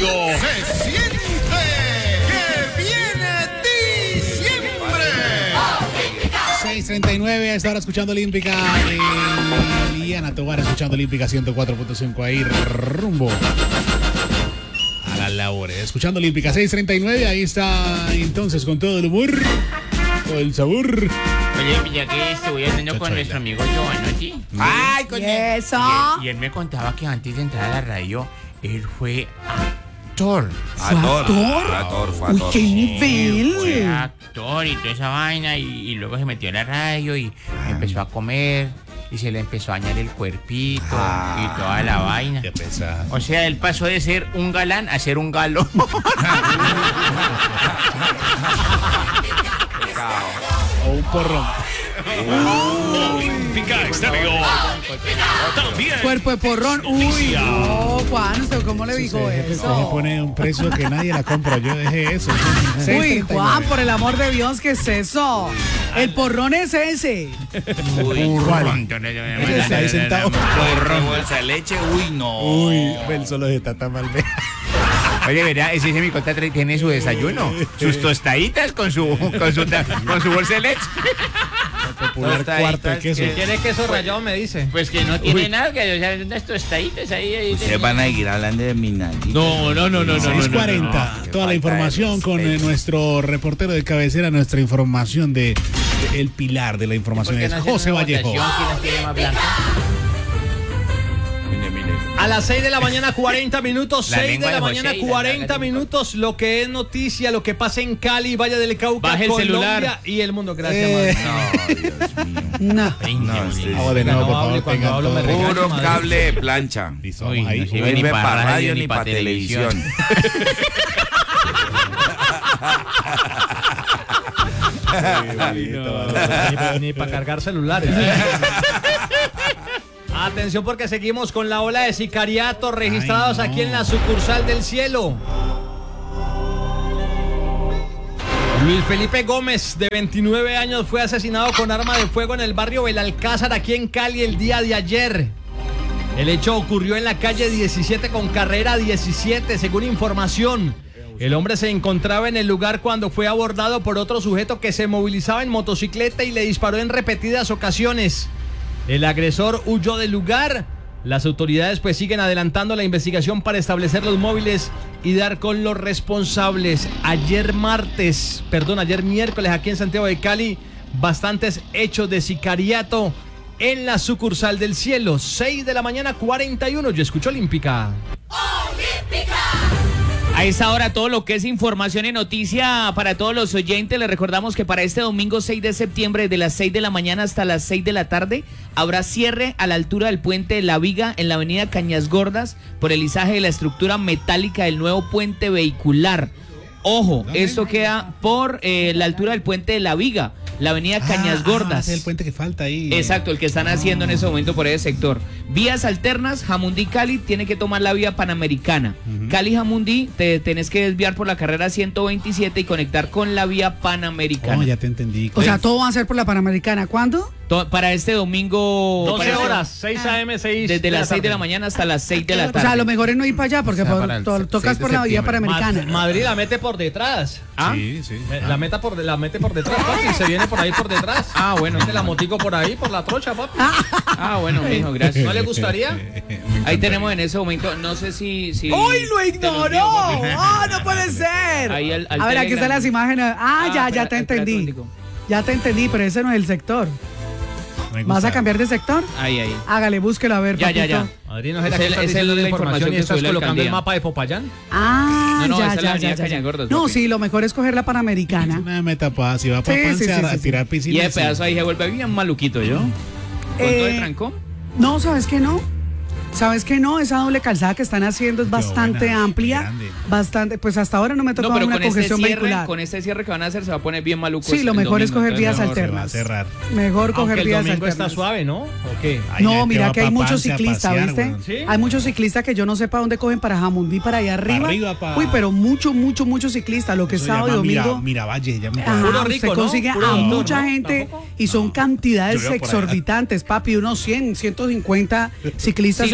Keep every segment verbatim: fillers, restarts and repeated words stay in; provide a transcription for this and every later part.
amigo. Se siente que viene diciembre. seis treinta y nueve a esta hora escuchando Olímpica. Liliana Tobar escuchando Olímpica ciento cuatro punto cinco ahí rumbo a las labores. Escuchando Olímpica seis treinta y nueve, ahí está entonces con todo el humor, todo el sabor. Oye, ya que estuve hablando con nuestro amigo Giovanotti. Ay, con él. Eso. Y él, y él me contaba que antes de entrar a la radio, él fue actor. ¿Actor? Actor, fue Uy, actor. qué nivel. Fue actor y toda esa vaina. Y, y luego se metió en la radio y empezó a comer. Y se le empezó a dañar el cuerpito Ah. y toda la vaina. Qué pesado. O sea, él pasó de ser un galán a ser un galo. O un porrón. Olímpica Estéreo. También. Cuerpo de porrón. Uy, no, Juan, ¿usted cómo le dijo Usted se eso? pone un precio que nadie la compra. Yo dejé eso. Uy, Juan, por el amor de Dios, ¿qué es eso? El porrón es ese. Uy, ¿Cuál? Ese está ahí sentado. porrón, bolsa de leche, uy, no. Uy, el solo de Tata Malve. Oye, ¿verdad? Ese semicota tiene su desayuno, sus tostaditas con su con su, con su bolsa de leche. Popular Tostaditas cuarto de queso. que- ¿Quiere queso rallado? Me dice. Pues que no tiene nada, que o sea, unas tostaditas ahí. ahí Ustedes van a seguir hablando de mi nariz. No, no, no, no, no. seis cuarenta, no, no. toda la Qué información falta con de eh, respeto. nuestro reportero de cabecera, nuestra información de, de- el pilar de la información es José Vallejo. ¿Quién las tiene más blancas? Mire, mire. A las seis de la mañana, cuarenta minutos. La seis lengua de la de mañana, José y la cuarenta daga de minutos. Lo que es noticia, lo que pasa en Cali, Valle del Cauca, Baje el Colombia celular. y el mundo. Gracias, Eh. madre. No, Dios mío. No. No, este- Vamos de nuevo, No por hable, favor, cuando tengan hablo me todo. regaña. Puro madre. cable de plancha. Listo, Uy, vamos ahí. no sirve No ni sirve para para radio radio ni ni para para televisión. Ni, ni para cargar celulares. Atención porque seguimos con la ola de sicariatos registrados Ay, no. aquí en la sucursal del cielo. Luis Felipe Gómez, de veintinueve años, fue asesinado con arma de fuego en el barrio Belalcázar, aquí en Cali, el día de ayer. El hecho ocurrió en la calle diecisiete con carrera diecisiete, según información. El hombre se encontraba en el lugar cuando fue abordado por otro sujeto que se movilizaba en motocicleta y le disparó en repetidas ocasiones. El agresor huyó del lugar. Las autoridades pues siguen adelantando la investigación para establecer los móviles y dar con los responsables. Ayer martes, perdón, ayer miércoles aquí en Santiago de Cali, bastantes hechos de sicariato en la sucursal del cielo. seis de la mañana, cuarenta y uno. Yo escucho Olímpica. A esta hora todo lo que es información y noticia para todos los oyentes. Les recordamos que para este domingo seis de septiembre, de las seis de la mañana hasta las seis de la tarde, habrá cierre a la altura del puente La Viga en la avenida Cañas Gordas por el izaje de la estructura metálica del nuevo puente vehicular. Ojo, esto queda por eh, la altura del puente de La Viga, la avenida Cañas Ah, Gordas. ese es el puente que falta ahí. Exacto, el que están haciendo en ese momento por ese sector. Vías alternas, Jamundí Cali tiene que tomar la vía Panamericana. Cali Jamundí te tenés que desviar por la carrera ciento veintisiete y conectar con la vía Panamericana. Oh, ya te entendí. O sea, todo va a ser por la Panamericana. ¿Cuándo? To- para este domingo doce para este- horas, seis a eme, seis desde las seis de la tarde. mañana hasta las seis de la O tarde. sea, lo mejor es no ir para allá porque O sea, por- para el to- seis tocas de por la vía septiembre. Panamericana. Ma- Madrid la mete por detrás. ¿Ah? Sí, sí. Eh, La, meta por, la mete por detrás, papi, y se viene por ahí por detrás. Ah, bueno. Mete la motico por ahí, por la trocha, papi. Ah, bueno, mijo, gracias. ¿No le gustaría? Ahí tenemos en ese momento, no sé si... si ¡Uy, lo te ignoró! envío, papi. ¡Ah, no puede ser! Ahí al- al a ver, aquí Telegram. están las imágenes. Ah, ya, ya espera, te espera, entendí. espera, Ya te entendí, pero ese no es el sector. Me ¿Vas gusta. a cambiar de sector? Ahí, ahí. Hágale, búsquelo a ver, Ya, ya, papito. ya. Madrid, ¿no es Es la que el- está es diciendo el- la la información información y que estás subió la colocando el alcaldía. mapa de Popayán? Ah, No, no, ya, esa es ya, la ya, avenida ya, Cañas ya. Gordas, No, papi. sí, lo mejor es coger la Panamericana. Una meta pa, si va para Sí, sí, pancear sí, sí, a sí. tirar piscina. Y ese sí. pedazo ahí se vuelve bien maluquito, ¿yo? ¿Con Eh, todo el trancón? No, ¿sabes qué no? ¿Sabes qué no? Esa doble calzada que están haciendo es Qué bastante buena, amplia. grande. Bastante, pues hasta ahora no me ha No, tocado pero una con este, congestión cierre, vehicular. con este cierre que van a hacer se va a poner bien maluco. Sí, lo el mejor es domingo, coger vías entonces, Se va a alternas. cerrar. Mejor Aunque coger el vías domingo está alternas. suave, ¿no? ¿O qué? Ay, No, gente mira va que hay pa' muchos Pance a ciclistas, pasear, ¿viste? weón. ¿Sí? Hay muchos ciclistas que yo no sé para dónde cogen, para Jamundí, para allá arriba. arriba, pa- Uy, pero mucho, mucho, muchos ciclistas. Lo que es Eso sábado y llama Mira- domingo. Miravalle, ya me Ajá, Puro rico, usted ¿no? consigue Puro a doctor, mucha ¿no? gente ¿Tampoco? y son cantidades Yo iba por allá. exorbitantes, papi, unos cien, ciento cincuenta ciclistas Sí, en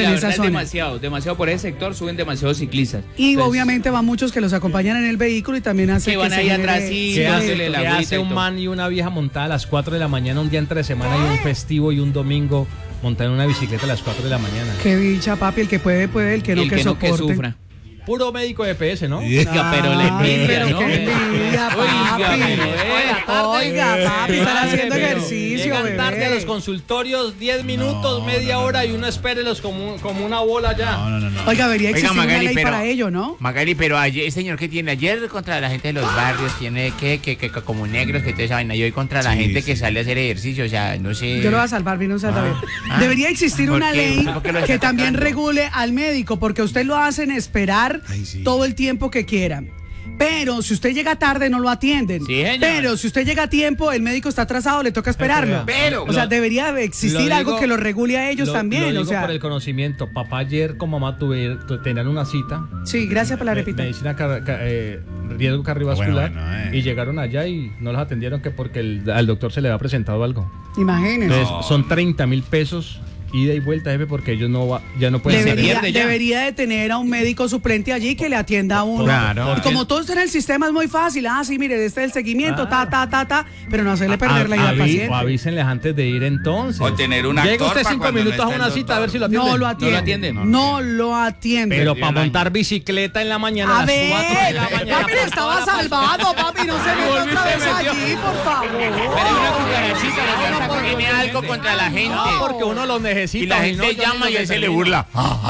la esa verdad es zona. demasiado, demasiado por ese sector, suben demasiados ciclistas. Y Entonces, obviamente van muchos que los acompañan en el vehículo y también hace Que van se ahí genere- atrás y- ¿Qué hace, dándole la qué agüita hace y un todo? man y una vieja montada a las cuatro de la mañana, un día entre semana y un festivo y un domingo, montar en una bicicleta a las cuatro de la mañana? Qué dicha, papi, el que puede, puede, el que no, el que, que no que soporte. sufra. Puro médico de P S, ¿no? Oiga, pero la Ay, envidia, pero ¿no? qué envidia, papi. Oiga, pero, eh, Oiga, papi, están Madre, haciendo pero ejercicio, Llegan bebé. tarde a los consultorios, diez minutos, No, media no, no, hora no. y uno espérelos como, como una bola ya. No, no, no, no. Oiga, debería Oiga, existir una Magali, ley pero- para ello, ¿no? Magali, pero ayer, el señor que tiene ayer contra la gente de los barrios, tiene que, que, que, que como negros, que toda esa vaina, y hoy contra la Sí, gente sí. que sale a hacer ejercicio, o sea, no sé. Yo lo voy a salvar, vino un salvavidas. ah. Debería existir ¿Por una qué? ley ¿Por qué lo está que también atacando? regule al médico, porque usted lo hacen esperar Ay, sí. todo el tiempo que quieran. Pero si usted llega tarde, no lo atienden. Sí, señor. Pero si usted llega a tiempo, el médico está atrasado, le toca esperarlo. Pero- o sea, Lo- debería existir lo algo digo- que lo regule a ellos Lo- también. Lo digo o sea, por el conocimiento. Papá ayer con mamá tuve, tu- tenían una cita. sí, gracias por la Me- repita. Medicina car- ca- eh, riesgo cardiovascular. Bueno, bueno, eh. Y llegaron allá y no los atendieron que porque el, al doctor se le había presentado algo. Imagínense. Entonces, son treinta mil pesos ida y vuelta, jefe, porque ellos no va, ya no pueden Debería, salir. ya. debería de tener a un médico suplente allí que le atienda a uno. Claro. Y como todo está en el sistema es muy fácil. Ah, sí, mire, este es el seguimiento, Ah. ta, ta, ta, ta. Pero no hacerle perder la vida al Avi- paciente. O avísenles antes de ir entonces. O tener un Llega actor usted pa' cinco cuando no minutos a esté el una cita a ver si lo atienden. No lo atienden. atienden. No lo atienden. Pero para montar bicicleta en la mañana A a las cuatro de ver, la mañana. papi, le estaba salvado, papi, no se meta otra vez allí, por favor. Pero una cucarachita, la verdad, tiene algo contra la gente. No, porque uno lo necesita. Y la si gente no, yo llama ni y lo él se le determino. burla.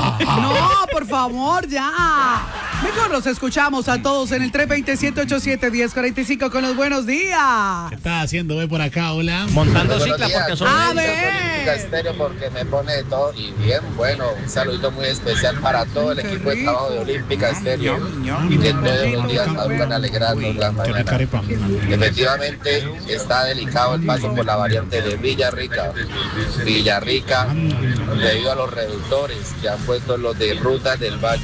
No, por favor, ya. Mejor los escuchamos a todos en el tres dos cero, siete ocho siete, uno cero cuatro cinco con los buenos días. ¿Qué estás haciendo? Ve por acá, hola. Montando Buenos cicla días. porque son A médicos. ver. Olímpica Estéreo porque me pone de todo y bien bueno. Un saludito muy especial para todo el Qué equipo de rico. trabajo de Olímpica Estéreo ñom, y que todos los días van alegrando la Qué rica mañana. arepa. Efectivamente está delicado el paso por la variante de Villarrica. Villarrica, debido a los reductores que han puesto los de Rutas del Valle.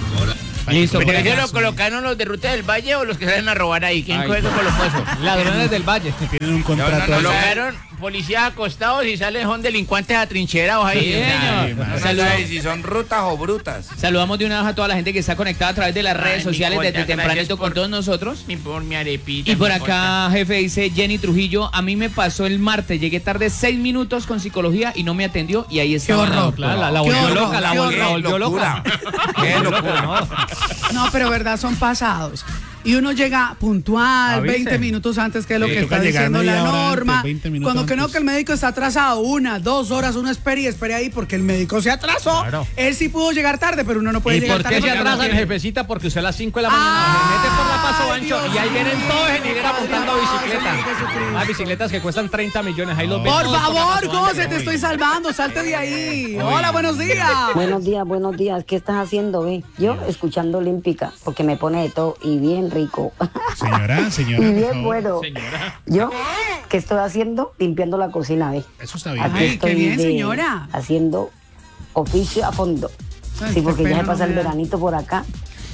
Listo, ¿Pero por ellos acá. lo colocaron los de Ruta del Valle o los que salen a robar ahí? ¿Quién Ay. coge con los puestos? Ladrones del Valle. Tienen un contrato. No, ahí. colocaron policías acostados y salen son delincuentes atrincherados ahí. Sí, Ay, señor. man. No sabes si son rutas o brutas. Saludamos de una vez a toda la gente que está conectada a través de las redes Ay, sociales Nicole, desde gracias tempranito con por- todos nosotros. Ni por mi arepita. Y por mi acá, jefe, dice Jenny Trujillo, a mí me pasó el martes, llegué tarde seis minutos con psicología y no me atendió y ahí estaba. la horror. doctora. Claro, la, la Qué volvió horror, loca, la qué volvió, la horror. volvió loca. Qué locura. No, pero verdad, son pasados. Y uno llega puntual, Avise. veinte minutos antes que es lo Sí, que toca está llegar diciendo la media hora norma. antes, veinte minutos Cuando que no, antes. que el médico está atrasado, una, dos horas, uno espera y espera ahí porque el médico se atrasó. Claro. Él sí pudo llegar tarde, pero uno no puede ¿Y llegar por tarde. qué se porque no atrasan, quiere. jefecita? Porque usted a las cinco de la mañana se mete por la paso Ay, ancho Dios y ahí vienen mío. todos en hilera montando Padre bicicleta. amado, Señor Jesucristo. Las bicicletas que cuestan treinta millones, ahí los ven Por todos la favor, paso José, ancho. te estoy salvando, salte de ahí. Hola, buenos días. Buenos días, buenos días. ¿Qué estás haciendo, ve? Yo escuchando Olímpica, porque me pone de todo y bien rico. Señora, señora, y por bien favor. bueno. Yo, ¿qué estoy haciendo? Limpiando la cocina, ve. Eso está bien. Aquí Ay, qué estoy bien, de- señora. haciendo oficio a fondo. Ay, Sí, porque qué ya se pena, pasa el no me da. veranito por acá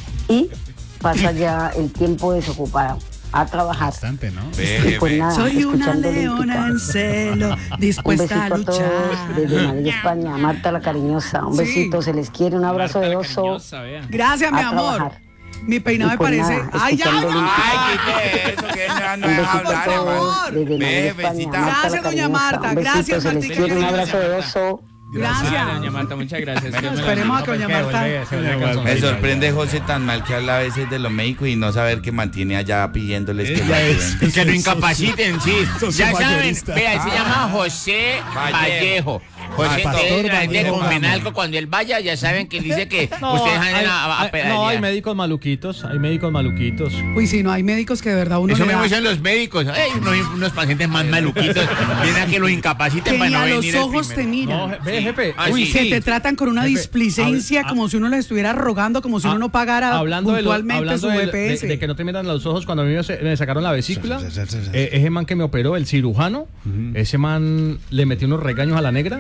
y pasa ya el tiempo desocupado a trabajar. Bastante, ¿no? Y pues nada, Soy una escuchando leona Olímpica. en celo, Un dispuesta a besito a todos luchar. desde Madrid, España. Marta la cariñosa. Un Sí. besito, se les quiere. Un abrazo de oso. Gracias, mi a amor. trabajar. Mi peinado Y me pues parece. nada, Ay, ya, escuchando no. Olímpica. Ay, quite eso, que no, no Un deja besito a hablar, por hermano. favor. todos desde Madrid, Ve, España. besita. Marta la Gracias, doña cariñosa. Marta. Un besito, Gracias, se les Martica, quiere. Un querida. abrazo de oso. Gracias. Doña Marta, muchas gracias. Dios me la Esperemos a que No, doña pues, que Marta. vuelve- se vuelve Me cansón. Me sorprende José tan mal que habla a veces de los médicos y no saber que mantiene allá pidiéndoles que lo Ella es- ayuden. Que lo incapaciten, sí. Socio Ya saben, mayorista. vea, él se llama José Vallejo. José, Pastor entonces la gente Vallejo, con vamos. Penalco, cuando él vaya, ya saben que él dice que No, ustedes hay, andan a, a hay- pedalear. no, hay médicos maluquitos, hay médicos maluquitos. Uy, sí, no, hay médicos que de verdad uno Eso le mismo da- dicen los médicos. Ey, unos, unos pacientes más maluquitos. Vienen a que los incapaciten que para ni no a venir los el ojos te primero. miran. No, je- ve, jefe. Ah, Uy, sí. Que te tratan con una Jefe, displicencia hab- como si uno le estuviera rogando, como si uno Ah, no pagara hablando de lo- puntualmente hablando su de, B P S. de- de que no te miran los ojos cuando a mí me, se- me sacaron la vesícula. Sí, sí, sí, sí, sí. eh, ese man que me operó, el cirujano, ese man le metió unos regaños a la negra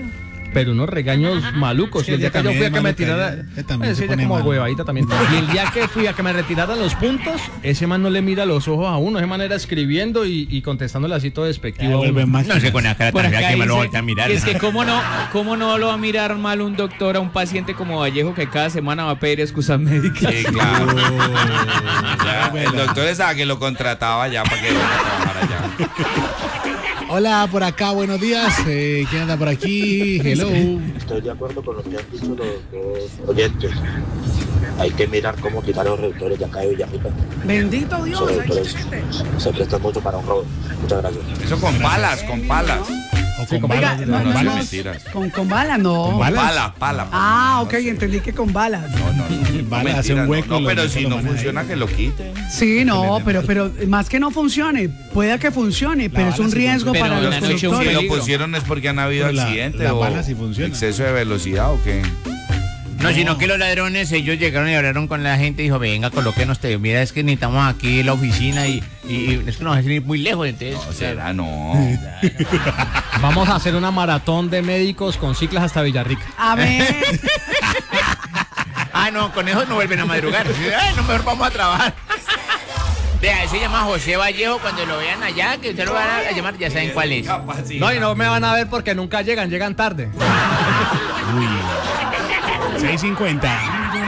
pero unos regaños malucos. Sí, Y el día ella que yo fui a también que me es tirara, maluca, ella también eh, se sí, ella pone como mal. huevadita también. Y el día que fui a que me retiraran los puntos, ese man no le mira los ojos a uno, ese man era escribiendo y, y contestándole así todo despectivo. Ya vuelven más. No sé, con la cara Por tan fea acá que me lo dice voltea a mirar. que es que cómo no, cómo no lo va a mirar mal un doctor a un paciente como Vallejo que cada semana va a pedir excusas médicas. Sí, claro. Ya, el doctor estaba que lo contrataba ya para que trabajara ya. Hola, por acá, buenos días. Eh, ¿Quién anda por aquí? Hello. Estoy de acuerdo con lo que han dicho los dos oyentes. Hay que mirar cómo quitar los reductores de acá de Villarrica. Bendito Dios. Esos hay reductores gente. se prestan mucho para un robo. Muchas gracias. Eso con palas, con palas. O con Oiga, balas. no, con no, balas. no, mentiras. con, con balas no. ¿Con balas? Pala, pala. Ah, ok, entendí que con balas. No, no, no. Balas, hace Mentira, un hueco. No, no, lo- pero lo si no maneja funciona, ahí. que lo quiten. Sí, no, pero, pero más que no funcione, pueda que funcione, pero es bala un sí riesgo funciona. para Pero los en la noche un conductores. Si lo peligro. pusieron es porque han habido Pero la- accidentes la o bala sí funciona. exceso de velocidad o qué. No, sino que los ladrones, ellos llegaron y hablaron con la gente y dijo, venga, colóquenos, te, mira, es que necesitamos aquí la oficina y, y, y es que nos hacen ir muy lejos, entonces. O sea, no. Vamos a hacer una maratón de médicos con ciclas hasta Villarrica. Amén. Ah, no, con eso no vuelven a madrugar. Ay, no, mejor vamos a trabajar. Vea, ese se llama José Vallejo, cuando lo vean allá, que usted lo van a llamar, ya saben cuál es. No, y no me van a ver porque nunca llegan, llegan tarde. seis cincuenta.